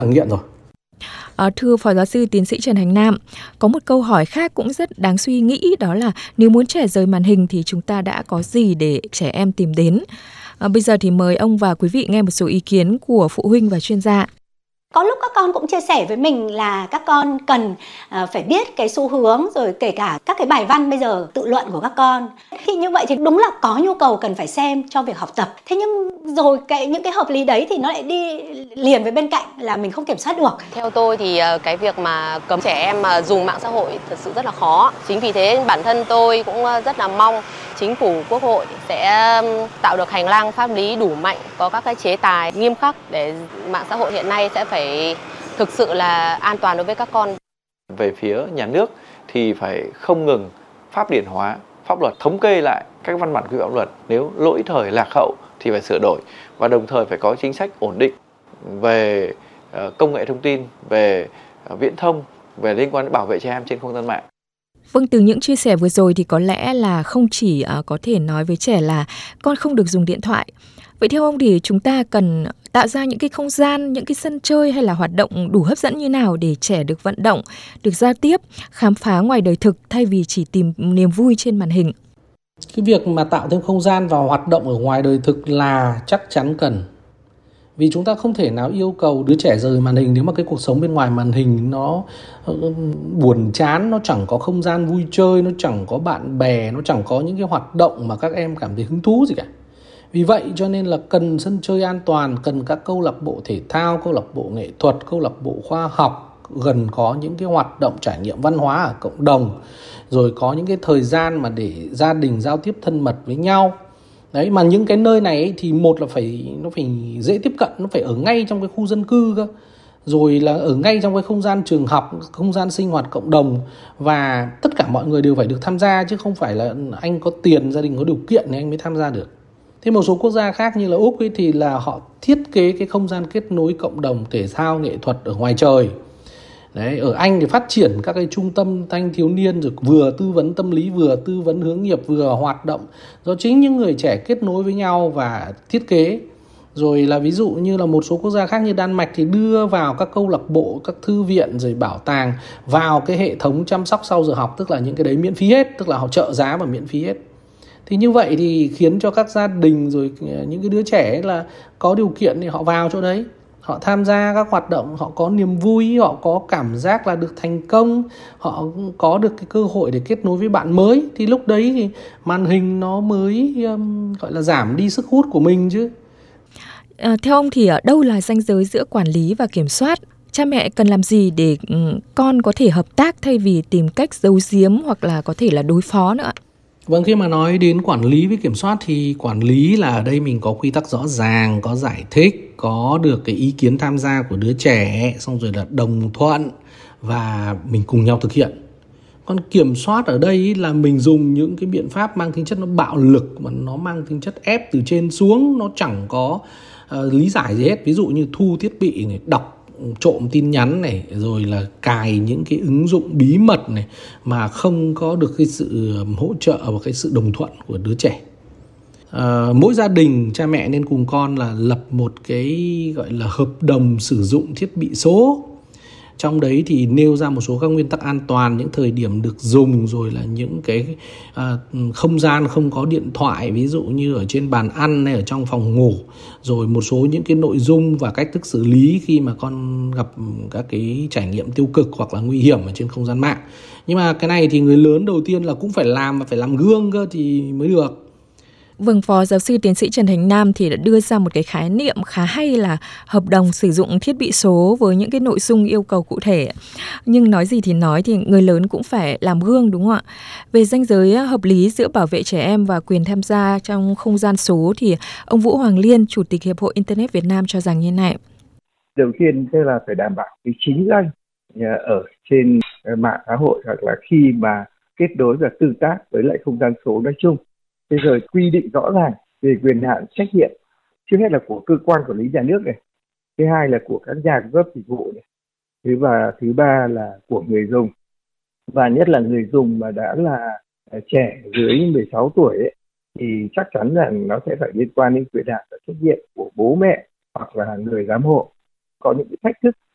nghiện rồi. Thưa Phó Giáo sư Tiến sĩ Trần Hành Nam, có một câu hỏi khác cũng rất đáng suy nghĩ, đó là nếu muốn trẻ rời màn hình thì chúng ta đã có gì để trẻ em tìm đến? Bây giờ thì mời ông và quý vị nghe một số ý kiến của phụ huynh và chuyên gia. Có lúc các con cũng chia sẻ với mình là các con cần phải biết cái xu hướng, rồi kể cả các cái bài văn bây giờ tự luận của các con. Khi như vậy thì đúng là có nhu cầu cần phải xem cho việc học tập. Thế nhưng rồi những cái hợp lý đấy thì nó lại đi liền với bên cạnh là mình không kiểm soát được. Theo tôi thì cái việc mà cấm trẻ em mà dùng mạng xã hội thật sự rất là khó. Chính vì thế bản thân tôi cũng rất là mong Chính phủ, Quốc hội sẽ tạo được hành lang pháp lý đủ mạnh, có các cái chế tài nghiêm khắc để mạng xã hội hiện nay sẽ phải thực sự là an toàn đối với các con. Về phía nhà nước thì phải không ngừng pháp điển hóa pháp luật, thống kê lại các văn bản quy phạm luật, nếu lỗi thời lạc hậu thì phải sửa đổi, và đồng thời phải có chính sách ổn định về công nghệ thông tin, về viễn thông, về liên quan đến bảo vệ trẻ em trên không gian mạng. Vâng, từ những chia sẻ vừa rồi thì có lẽ là không chỉ có thể nói với trẻ là con không được dùng điện thoại. Vậy theo ông thì chúng ta cần tạo ra những cái không gian, những cái sân chơi hay là hoạt động đủ hấp dẫn như nào để trẻ được vận động, được giao tiếp, khám phá ngoài đời thực thay vì chỉ tìm niềm vui trên màn hình? Cái việc mà tạo thêm không gian và hoạt động ở ngoài đời thực là chắc chắn cần. Vì chúng ta không thể nào yêu cầu đứa trẻ rời màn hình nếu mà cái cuộc sống bên ngoài màn hình nó buồn chán, nó chẳng có không gian vui chơi, nó chẳng có bạn bè, nó chẳng có những cái hoạt động mà các em cảm thấy hứng thú gì cả. Vì vậy cho nên là cần sân chơi an toàn, cần các câu lạc bộ thể thao, câu lạc bộ nghệ thuật, câu lạc bộ khoa học, gần có những cái hoạt động trải nghiệm văn hóa ở cộng đồng, rồi có những cái thời gian mà để gia đình giao tiếp thân mật với nhau. Đấy, mà những cái nơi này ấy, thì một là nó phải dễ tiếp cận, nó phải ở ngay trong cái khu dân cư cơ, rồi là ở ngay trong cái không gian trường học, không gian sinh hoạt cộng đồng, và tất cả mọi người đều phải được tham gia, chứ không phải là anh có tiền, gia đình có điều kiện thì anh mới tham gia được. Thế một số quốc gia khác như là Úc ấy thì là họ thiết kế cái không gian kết nối cộng đồng thể thao nghệ thuật ở ngoài trời. Đấy, ở Anh thì phát triển các cái trung tâm thanh thiếu niên, rồi vừa tư vấn tâm lý, vừa tư vấn hướng nghiệp, vừa hoạt động do chính những người trẻ kết nối với nhau và thiết kế. Rồi là ví dụ như là một số quốc gia khác như Đan Mạch thì đưa vào các câu lạc bộ, các thư viện, rồi bảo tàng vào cái hệ thống chăm sóc sau giờ học, tức là những cái đấy miễn phí hết, tức là họ trợ giá và miễn phí hết. Thì như vậy thì khiến cho các gia đình rồi những cái đứa trẻ là có điều kiện thì họ vào chỗ đấy, họ tham gia các hoạt động, họ có niềm vui, họ có cảm giác là được thành công, họ có được cái cơ hội để kết nối với bạn mới. Thì lúc đấy thì màn hình nó mới gọi là giảm đi sức hút của mình chứ. Theo ông thì ở đâu là ranh giới giữa quản lý và kiểm soát? Cha mẹ cần làm gì để con có thể hợp tác thay vì tìm cách giấu giếm hoặc là có thể là đối phó nữa? Vâng, khi mà nói đến quản lý với kiểm soát thì quản lý là ở đây mình có quy tắc rõ ràng, có giải thích, có được cái ý kiến tham gia của đứa trẻ, xong rồi là đồng thuận và mình cùng nhau thực hiện. Còn kiểm soát ở đây là mình dùng những cái biện pháp mang tính chất nó bạo lực, mà nó mang tính chất ép từ trên xuống, nó chẳng có lý giải gì hết. Ví dụ như thu thiết bị này, đọc trộm tin nhắn này, rồi là cài những cái ứng dụng bí mật này mà không có được cái sự hỗ trợ và cái sự đồng thuận của đứa trẻ. Mỗi gia đình cha mẹ nên cùng con là lập một cái gọi là hợp đồng sử dụng thiết bị số. Trong đấy thì nêu ra một số các nguyên tắc an toàn, những thời điểm được dùng, rồi là những cái không gian không có điện thoại, ví dụ như ở trên bàn ăn hay ở trong phòng ngủ, rồi một số những cái nội dung và cách thức xử lý khi mà con gặp các cái trải nghiệm tiêu cực hoặc là nguy hiểm ở trên không gian mạng. Nhưng mà cái này thì người lớn đầu tiên là cũng phải làm, và phải làm gương cơ thì mới được. Vâng, Phó Giáo sư Tiến sĩ Trần Hành Nam thì đã đưa ra một cái khái niệm khá hay là hợp đồng sử dụng thiết bị số với những cái nội dung yêu cầu cụ thể. Nhưng nói gì thì nói thì người lớn cũng phải làm gương, đúng không ạ? Về ranh giới hợp lý giữa bảo vệ trẻ em và quyền tham gia trong không gian số thì ông Vũ Hoàng Liên, Chủ tịch Hiệp hội Internet Việt Nam cho rằng như này. Đầu tiên tức là phải đảm bảo cái chính danh ở trên mạng xã hội, hoặc là khi mà kết nối và tương tác với lại không gian số nói chung. Thế rồi quy định rõ ràng về quyền hạn trách nhiệm, trước hết là của cơ quan quản lý nhà nước này, thứ hai là của các nhà cung cấp dịch vụ này, thứ ba là của người dùng, và nhất là người dùng mà đã là trẻ dưới 16 tuổi ấy, thì chắc chắn rằng nó sẽ phải liên quan đến quyền hạn và trách nhiệm của bố mẹ hoặc là người giám hộ. Có những cái thách thức